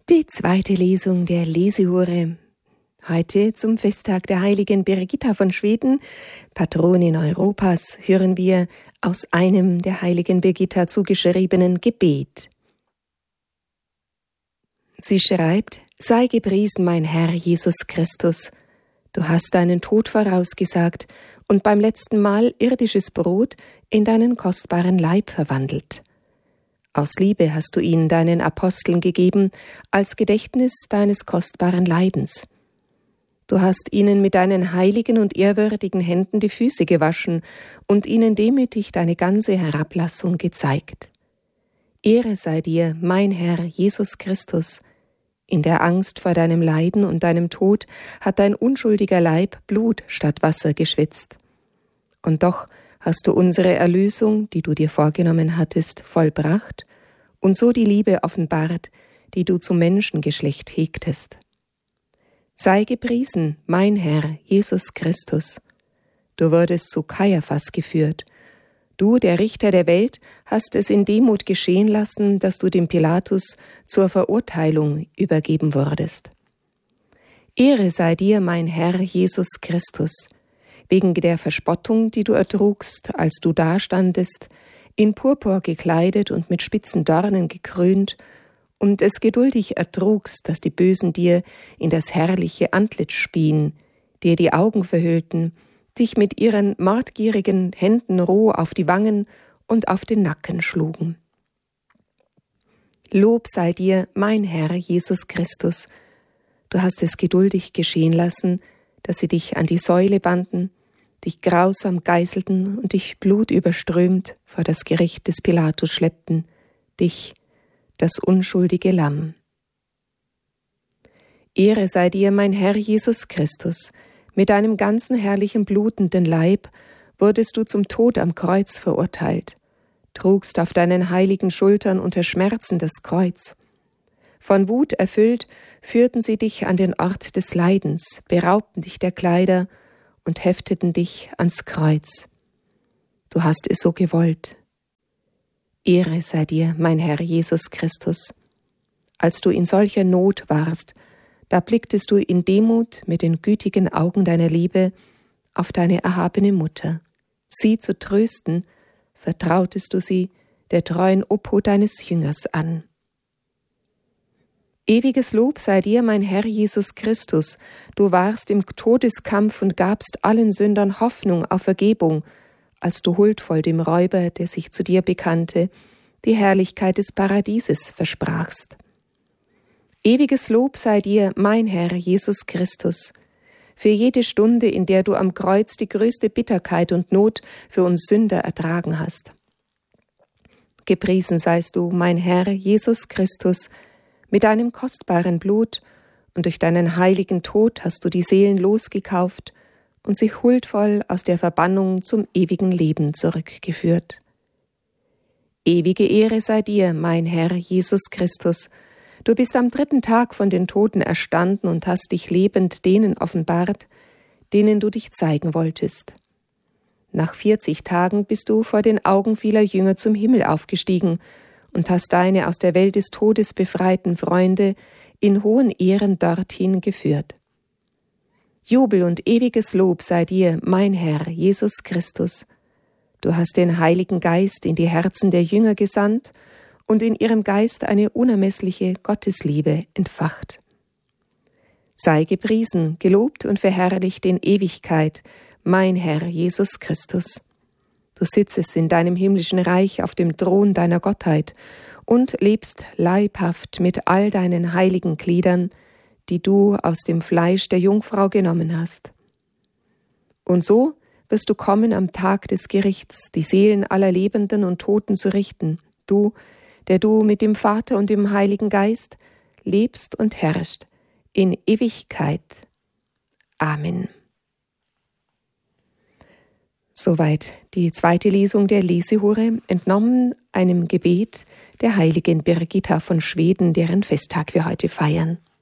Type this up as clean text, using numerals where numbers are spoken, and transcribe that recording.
Die zweite Lesung der Lesehure. Heute zum Festtag der heiligen Birgitta von Schweden, Patronin Europas, hören wir aus einem der heiligen Birgitta zugeschriebenen Gebet. Sie schreibt: Sei gepriesen, mein Herr Jesus Christus. Du hast deinen Tod vorausgesagt und beim letzten Mal irdisches Brot in deinen kostbaren Leib verwandelt. Aus Liebe hast du ihn deinen Aposteln gegeben, als Gedächtnis deines kostbaren Leidens. Du hast ihnen mit deinen heiligen und ehrwürdigen Händen die Füße gewaschen und ihnen demütig deine ganze Herablassung gezeigt. Ehre sei dir, mein Herr Jesus Christus. In der Angst vor deinem Leiden und deinem Tod hat dein unschuldiger Leib Blut statt Wasser geschwitzt. Und doch hast du unsere Erlösung, die du dir vorgenommen hattest, vollbracht und so die Liebe offenbart, die du zum Menschengeschlecht hegtest. Sei gepriesen, mein Herr Jesus Christus. Du wurdest zu Kaiaphas geführt. Du, der Richter der Welt, hast es in Demut geschehen lassen, dass du dem Pilatus zur Verurteilung übergeben wurdest. Ehre sei dir, mein Herr Jesus Christus, wegen der Verspottung, die du ertrugst, als du dastandest, in Purpur gekleidet und mit spitzen Dornen gekrönt, und es geduldig ertrugst, dass die Bösen dir in das herrliche Antlitz spien, dir die Augen verhüllten, dich mit ihren mordgierigen Händen roh auf die Wangen und auf den Nacken schlugen. Lob sei dir, mein Herr Jesus Christus. Du hast es geduldig geschehen lassen, dass sie dich an die Säule banden, dich grausam geißelten und dich blutüberströmt vor das Gericht des Pilatus schleppten, dich, das unschuldige Lamm. Ehre sei dir, mein Herr Jesus Christus. Mit deinem ganzen herrlichen blutenden Leib wurdest du zum Tod am Kreuz verurteilt, trugst auf deinen heiligen Schultern unter Schmerzen das Kreuz. Von Wut erfüllt führten sie dich an den Ort des Leidens, beraubten dich der Kleider und hefteten dich ans Kreuz. Du hast es so gewollt. Ehre sei dir, mein Herr Jesus Christus. Als du in solcher Not warst, da blicktest du in Demut mit den gütigen Augen deiner Liebe auf deine erhabene Mutter. Sie zu trösten, vertrautest du sie der treuen Obhut deines Jüngers an. Ewiges Lob sei dir, mein Herr Jesus Christus. Du warst im Todeskampf und gabst allen Sündern Hoffnung auf Vergebung, als du huldvoll dem Räuber, der sich zu dir bekannte, die Herrlichkeit des Paradieses versprachst. Ewiges Lob sei dir, mein Herr Jesus Christus, für jede Stunde, in der du am Kreuz die größte Bitterkeit und Not für uns Sünder ertragen hast. Gepriesen seist du, mein Herr Jesus Christus, mit deinem kostbaren Blut, und durch deinen heiligen Tod hast du die Seelen losgekauft und sie huldvoll aus der Verbannung zum ewigen Leben zurückgeführt. Ewige Ehre sei dir, mein Herr Jesus Christus. Du bist am 3. Tag von den Toten erstanden und hast dich lebend denen offenbart, denen du dich zeigen wolltest. Nach 40 Tagen bist du vor den Augen vieler Jünger zum Himmel aufgestiegen und hast deine aus der Welt des Todes befreiten Freunde in hohen Ehren dorthin geführt. Jubel und ewiges Lob sei dir, mein Herr Jesus Christus. Du hast den Heiligen Geist in die Herzen der Jünger gesandt und in ihrem Geist eine unermessliche Gottesliebe entfacht. Sei gepriesen, gelobt und verherrlicht in Ewigkeit, mein Herr Jesus Christus. Du sitzest in deinem himmlischen Reich auf dem Thron deiner Gottheit und lebst leibhaft mit all deinen heiligen Gliedern, die du aus dem Fleisch der Jungfrau genommen hast. Und so wirst du kommen am Tag des Gerichts, die Seelen aller Lebenden und Toten zu richten, du, der du mit dem Vater und dem Heiligen Geist lebst und herrschst in Ewigkeit. Amen. Soweit die zweite Lesung der Lesehure, entnommen einem Gebet der heiligen Birgitta von Schweden, deren Festtag wir heute feiern.